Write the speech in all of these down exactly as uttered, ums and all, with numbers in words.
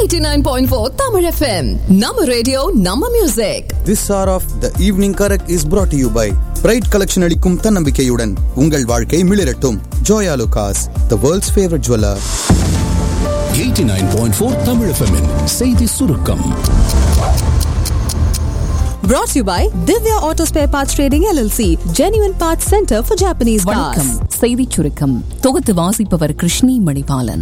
eighty-nine point four Tamil F M. Nama radio, Nama music. This hour of the evening correct is brought to you by Pride Collection அளிக்கும் தன்னம்பிக்கையுடன் உங்கள் வாழ்க்கை மிளிரட்டும். Joya Lucas, the world's favorite jeweler. eighty-nine point four Tamil F M -இன் செய்தி சுருக்கம். Brought to you by Divya Auto Spare Parts Trading L L C, Genuine Parts Center for Japanese cars. வணக்கம். செய்தி சுருக்கம் தொகுத்து வாசிப்பவர் கிருஷ்ணி மணிபாலன்.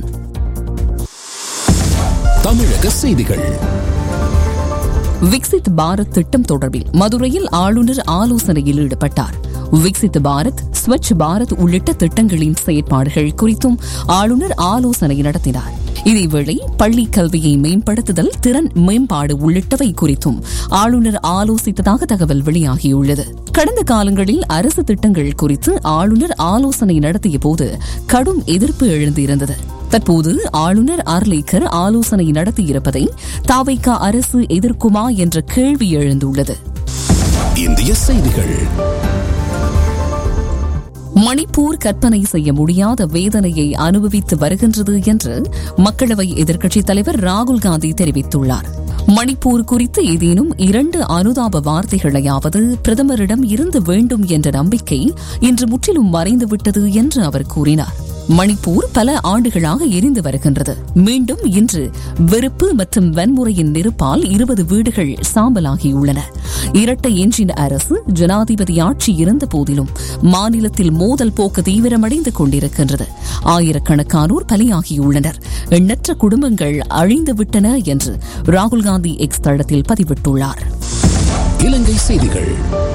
தமிழக செய்திகள். விக்சித் பாரத் திட்டம் தொடர்பில் மதுரையில் ஆளுநர் ஆலோசனையில் ஈடுபட்டார். விக்சித் பாரத், ஸ்வச் பாரத் உள்ளிட்ட திட்டங்களின் செயற்பாடுகள் குறித்தும் ஆளுநர் ஆலோசனை நடத்தினார். இதேவேளை பள்ளி கல்வியை மேம்படுத்துதல், திறன் மேம்பாடு உள்ளிட்டவை குறித்தும் ஆளுநர் ஆலோசித்ததாக தகவல் வெளியாகியுள்ளது. கடந்த காலங்களில் அரசு திட்டங்கள் குறித்து ஆளுநர் ஆலோசனை நடத்திய போது கடும் எதிர்ப்பு எழுந்திருந்தது. தற்போது ஆளுநர் ஆர்லேக்கர் ஆலோசனை நடத்தியிருப்பதை தாவைக்கா அரசு எதிர்க்குமா என்ற கேள்வி எழுந்துள்ளது. இந்திய செய்திகள். மணிப்பூர் கற்பனை செய்ய முடியாத வேதனையை அனுபவித்து வருகின்றது என்று மக்களவை எதிர்க்கட்சித் தலைவர் ராகுல் காந்தி தெரிவித்துள்ளார். மணிப்பூர் குறித்து ஏதேனும் இரண்டு அனுதாப வார்த்தைகளையாவது பிரதமரிடம் இருந்து வேண்டும் என்ற நம்பிக்கை இன்று முற்றிலும் மறைந்துவிட்டது என்று அவர் கூறினார். மணிப்பூர் பல ஆண்டுகளாக எரிந்து வருகின்றது. மீண்டும் இன்று வெறுப்பு மற்றும் வன்முறையின் நெருப்பால் இருபது வீடுகள் சாம்பலாகியுள்ளன. இரட்டை எஞ்சின் அரசு ஜனாதிபதி ஆட்சி இருந்த போதிலும் மாநிலத்தில் மோதல் போக்கு தீவிரமடைந்து கொண்டிருக்கின்றது. ஆயிரக்கணக்கானோர் பலியாகியுள்ளனர். எண்ணற்ற குடும்பங்கள் அழிந்துவிட்டன என்று ராகுல் காந்தி எக்ஸ் தளத்தில் பதிவிட்டுள்ளார். இலங்கை செய்திகள்.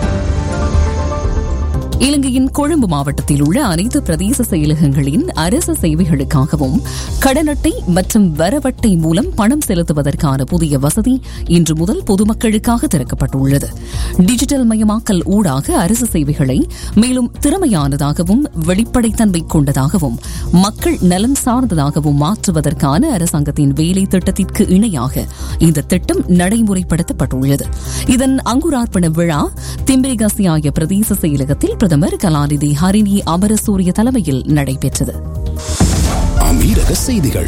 இலங்கையின் கொழும்பு மாவட்டத்தில் உள்ள அனைத்து பிரதேச செயலகங்களின் அரசு சேவைகளுக்காகவும் கடன் அட்டை மற்றும் வரவட்டை மூலம் பணம் செலுத்துவதற்கான புதிய வசதி இன்று முதல் பொதுமக்களுக்காக திறக்கப்பட்டுள்ளது. டிஜிட்டல் மயமாக்கல் ஊடாக அரசு சேவைகளை மேலும் திறமையானதாகவும் வெளிப்படைத்தன்மை கொண்டதாகவும் மக்கள் நலன் சார்ந்ததாகவும் மாற்றுவதற்கான அரசாங்கத்தின் வேலை திட்டத்திற்கு இணையாக இந்த திட்டம் நடைமுறைப்படுத்தப்பட்டுள்ளது. இதன் அங்குரார்ப்பண விழா திம்பிரிகசியாய பிரதேச செயலகத்தில் பிரதமர் கலாநிதி ஹரிணி அமரசூரிய தலைமையில் நடைபெற்றது. அமீரக செய்திகள்.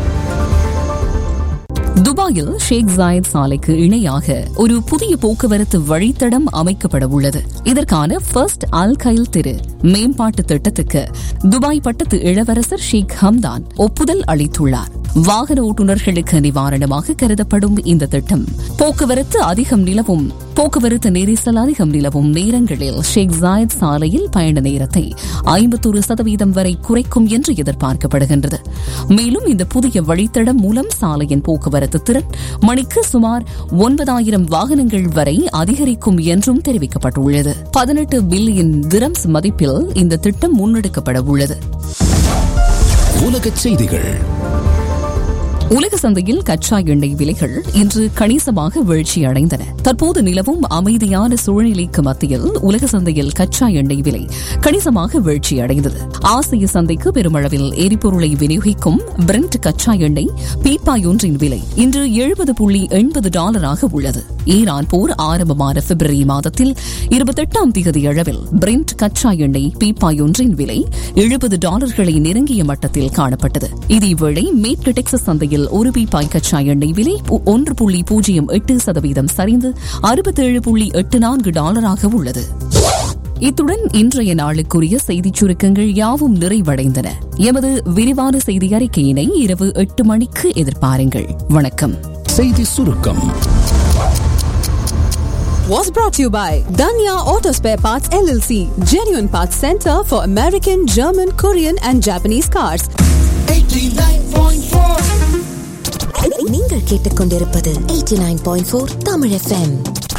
துபாயில் ஷேக் ஜாயத் சாலைக்கு இணையாக ஒரு புதிய போக்குவரத்து வழித்தடம் அமைக்கப்பட உள்ளது. இதற்கான ஃபர்ஸ்ட் அல் கைல் திரு மேம்பாட்டு திட்டத்துக்கு துபாய் பட்டத்து இளவரசர் ஷேக் ஹம்தான் ஒப்புதல் அளித்துள்ளார். வாகன ஓட்டுநர்களுக்கு நிவாரணமாக கருதப்படும் இந்த திட்டம் போக்குவரத்து அதிகம் நிலவும் போக்குவரத்து நெரிசல் அதிகம் நிலவும் நேரங்களில் ஷேக் ஜாயத் சாலையில் பயண நேரத்தை ஐம்பத்தொரு சதவீதம் வரை குறைக்கும் என்று எதிர்பார்க்கப்படுகின்றது. மேலும் இந்த புதிய வழித்தடம் மூலம் சாலையின் போக்குவரத்து திறன் மணிக்கு சுமார் ஒன்பதாயிரம் வாகனங்கள் வரை அதிகரிக்கும் என்றும் தெரிவிக்கப்பட்டுள்ளது. பதினெட்டு பில்லியன் திரம்ஸ் மதிப்பில் இந்த திட்டம் முன்னெடுக்கப்பட உள்ளது. உலக செய்திகள். உலக சந்தையில் கச்சா எண்ணெய் விலைகள் இன்று கணிசமாக வீழ்ச்சியடைந்தன. தற்போது நிலவும் அமைதியான சூழ்நிலைக்கு மத்தியில் உலக சந்தையில் கச்சா எண்ணெய் விலை கணிசமாக வீழ்ச்சியடைந்தது. ஆசிய சந்தைக்கு பெருமளவில் எரிபொருளை விநியோகிக்கும் பிரெண்ட் கச்சா எண்ணெய் பீப்பாய் ஒன்றின் விலை இன்று எழுபது புள்ளி எண்பது டாலராக உள்ளது. ஈரான் போர் ஆரம்பமான பிப்ரவரி மாதத்தில் இருபத்தெட்டாம் தேதி அளவில் பிரெண்ட் கச்சா எண்ணெய் பீப்பாய் ஒன்றின் விலை எழுபது டாலர்களை நெருங்கிய மட்டத்தில் காணப்பட்டது. இதேவேளை மேற்கு டெக்சாஸ் சந்தையில் ஒரு பீப்பாய் கச்சா எண்ணெய் விலை ஒன்று புள்ளி பூஜ்ஜியம் எட்டு சதவீதம் சரிந்து அறுபத்தேழு புள்ளி எட்டு நான்கு டாலராக உள்ளது. இத்துடன் இன்றைய நாளுக்குரிய செய்திச் சுருக்கங்கள் யாவும் நிறைவடைந்தன. எமது விரிவான செய்தி அறிக்கையினை இரவு எட்டு மணிக்கு எதிர்பாருங்கள். வணக்கம். செய்தி சுருக்கம் Was brought to you by Danya Auto Spare Parts L L C, Genuine Parts Center for American, German, Korean and Japanese cars. eighty-nine point four நீங்கள் கேட்டுக்கொண்டிருப்பது eighty-nine point four Tamil F M.